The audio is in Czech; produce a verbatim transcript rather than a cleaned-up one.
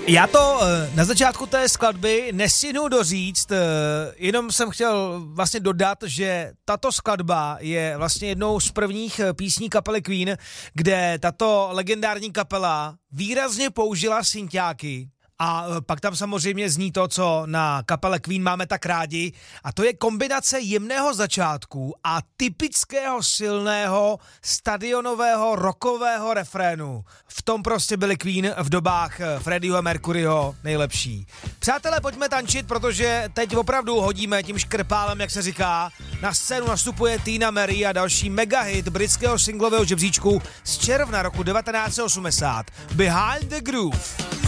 Já to na začátku té skladby nestihnu doříct, jenom jsem chtěl vlastně dodat, že tato skladba je vlastně jednou z prvních písní kapely Queen, kde tato legendární kapela výrazně použila synťáky. A pak tam samozřejmě zní to, co na kapele Queen máme tak rádi, a to je kombinace jemného začátku a typického silného stadionového rockového refrénu. V tom prostě byli Queen v dobách Freddieho a Mercuryho nejlepší. Přátelé, pojďme tančit, protože teď opravdu hodíme tím škrpálem, jak se říká. Na scénu nastupuje Tina Mary a další megahit britského singlového žebříčku z června roku devatenáct set osmdesát. Behind the Groove.